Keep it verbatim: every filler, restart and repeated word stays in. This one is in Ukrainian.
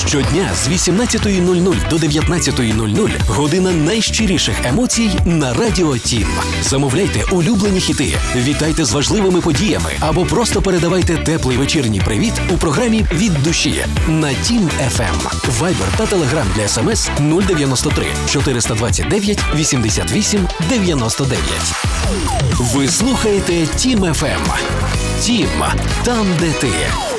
Щодня з вісімнадцятої нуль нуль до дев'ятнадцятої нуль нуль година найщиріших емоцій на Радіо Тім. Замовляйте улюблені хіти, вітайте з важливими подіями або просто передавайте теплий вечірній привіт у програмі «Від душі» на Тім еф ем. Вайбер та Телеграм для смс нуль дев'яносто три чотириста двадцять дев'ять вісімдесят вісім дев'яносто дев'ять. Ви слухаєте Тім еф ем. Тім, там, де ти.